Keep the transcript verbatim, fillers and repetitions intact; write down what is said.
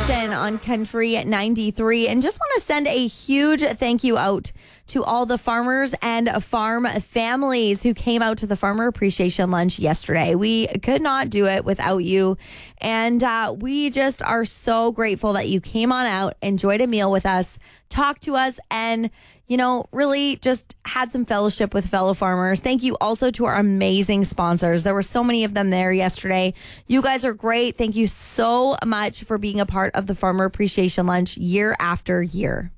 Jason on Country ninety-three. And just want to send a huge thank you out to all the farmers and farm families who came out to the Farmer Appreciation Lunch yesterday. We could not do it without you. And uh, we just are so grateful that you came on out, enjoyed a meal with us, talked to us, and you know, really just had some fellowship with fellow farmers. Thank you also to our amazing sponsors. There were so many of them there yesterday. You guys are great. Thank you so much for being a part of the Farmer Appreciation Lunch year after year.